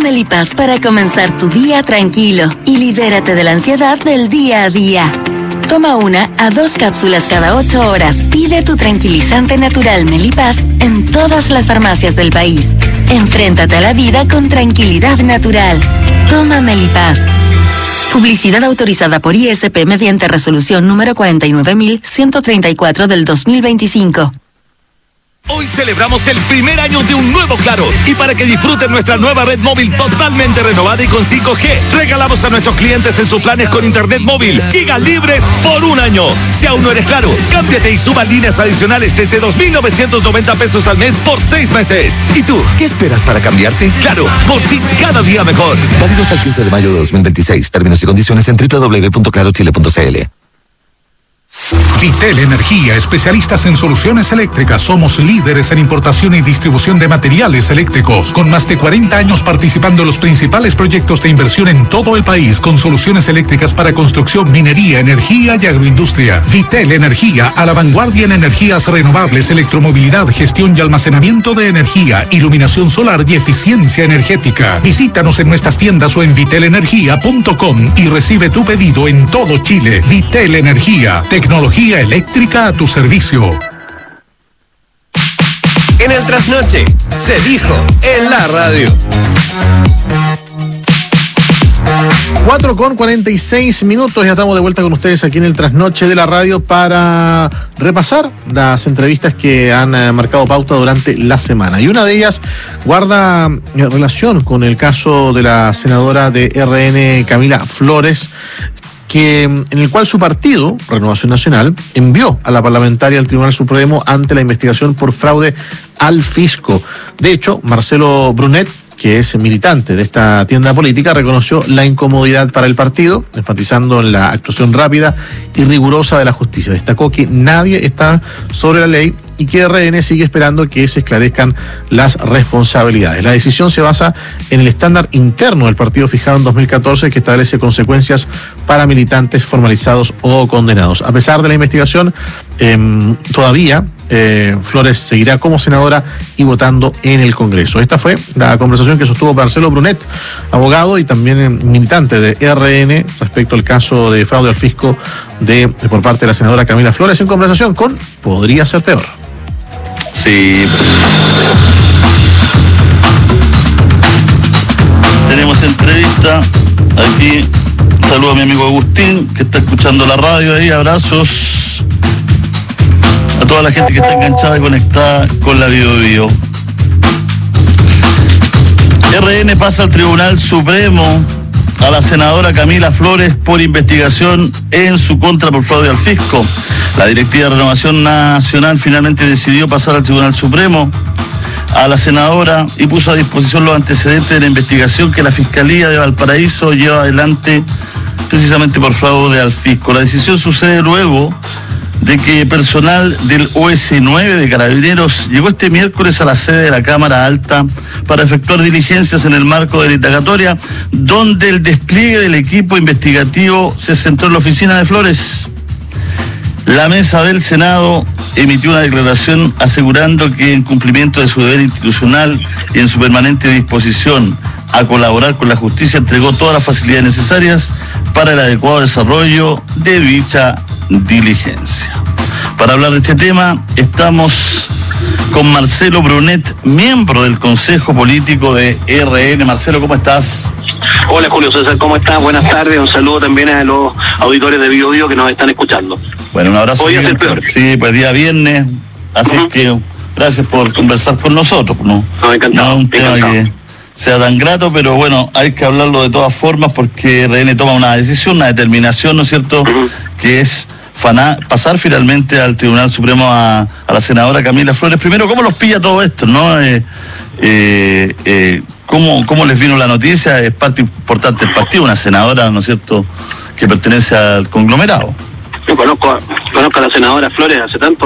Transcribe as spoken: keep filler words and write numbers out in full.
Melipaz para comenzar tu día tranquilo y libérate de la ansiedad del día a día. Toma una a dos cápsulas cada ocho horas. Pide tu tranquilizante natural Melipaz en todas las farmacias del país. Enfréntate a la vida con tranquilidad natural. Toma Melipaz. Publicidad autorizada por I S P mediante resolución número cuarenta y nueve mil ciento treinta y cuatro del dos mil veinticinco. Hoy celebramos el primer año de un nuevo Claro, y para que disfruten nuestra nueva red móvil totalmente renovada y con cinco G, regalamos a nuestros clientes en sus planes con internet móvil gigas libres por un año. Si aún no eres Claro, cámbiate y suba líneas adicionales desde dos mil novecientos noventa pesos al mes por seis meses. ¿Y tú, qué esperas para cambiarte? Claro, por ti cada día mejor. Válido hasta el quince de mayo de dos mil veintiséis. Términos y condiciones en doble u doble u doble u punto claro chile punto c l. Vitel Energía, especialistas en soluciones eléctricas. Somos líderes en importación y distribución de materiales eléctricos, con más de cuarenta años participando en los principales proyectos de inversión en todo el país, con soluciones eléctricas para construcción, minería, energía y agroindustria. Vitel Energía, a la vanguardia en energías renovables, electromovilidad, gestión y almacenamiento de energía, iluminación solar y eficiencia energética. Visítanos en nuestras tiendas o en vitel energía punto com y recibe tu pedido en todo Chile. Vitel Energía, tecnología eléctrica a tu servicio. En el trasnoche, se dijo en la radio. cuatro con cuarenta y seis minutos, ya estamos de vuelta con ustedes aquí en el trasnoche de la radio para repasar las entrevistas que han eh, marcado pauta durante la semana. Y una de ellas guarda eh, relación con el caso de la senadora de R N, Camila Flores, que en el cual su partido, Renovación Nacional, envió a la parlamentaria al Tribunal Supremo ante la investigación por fraude al fisco. De hecho, Marcelo Brunet, que es militante de esta tienda política, reconoció la incomodidad para el partido, enfatizando en la actuación rápida y rigurosa de la justicia. Destacó que nadie está sobre la ley y que R N sigue esperando que se esclarezcan las responsabilidades. La decisión se basa en el estándar interno del partido fijado en dos mil catorce, que establece consecuencias para militantes formalizados o condenados. A pesar de la investigación, eh, todavía eh, Flores seguirá como senadora y votando en el Congreso. Esta fue la conversación que sostuvo Marcelo Brunet, abogado y también militante de R N, respecto al caso de fraude al fisco de, de por parte de la senadora Camila Flores, en conversación con Podría Ser Peor. Sí, pues. Tenemos entrevista aquí. Saludo a mi amigo Agustín, que está escuchando la radio ahí. Abrazos a toda la gente que está enganchada y conectada con la Bio Bio. R N pasa al Tribunal Supremo a la senadora Camila Flores por investigación en su contra por fraude al fisco. La directiva de Renovación Nacional finalmente decidió pasar al Tribunal Supremo a la senadora y puso a disposición los antecedentes de la investigación que la Fiscalía de Valparaíso lleva adelante precisamente por fraude al fisco. La decisión sucede luego de que personal del O S nueve de Carabineros llegó este miércoles a la sede de la Cámara Alta para efectuar diligencias en el marco de la indagatoria, donde el despliegue del equipo investigativo se centró en la oficina de Flores. La mesa del Senado emitió una declaración asegurando que en cumplimiento de su deber institucional y en su permanente disposición a colaborar con la justicia, entregó todas las facilidades necesarias para el adecuado desarrollo de dicha diligencia. Para hablar de este tema, estamos con Marcelo Brunet, miembro del Consejo Político de R N. Marcelo, ¿cómo estás? Hola Julio César, ¿cómo estás? Buenas tardes, un saludo también a los auditores de Bio Bio que nos están escuchando. Bueno, un abrazo. Hoy es el peor. Sí, pues día viernes, así uh-huh. que gracias por conversar con nosotros. No, no encantado. No es un tema encantado. que sea tan grato, pero bueno, hay que hablarlo de todas formas porque R N toma una decisión, una determinación, ¿no es cierto?, uh-huh. que es fana, pasar finalmente al Tribunal Supremo a, a la senadora Camila Flores. Primero, ¿cómo los pilla todo esto, no? Eh, eh, eh, ¿cómo, ¿Cómo les vino la noticia? Es parte importante del partido, una senadora, ¿no es cierto?, que pertenece al conglomerado. Yo conozco, conozco a la senadora Flores hace tanto